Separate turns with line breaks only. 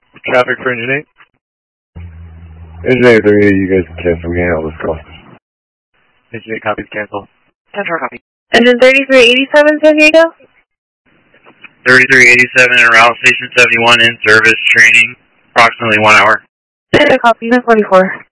Traffic for Engine 8.
Engine 8, you guys can cancel. We can't handle this call.
Engine 8 copies cancel.
10-4 copy.
Engine 3387, San Diego.
3387 en route, Station 71 in service, training, approximately 1 hour.
Copy, 44.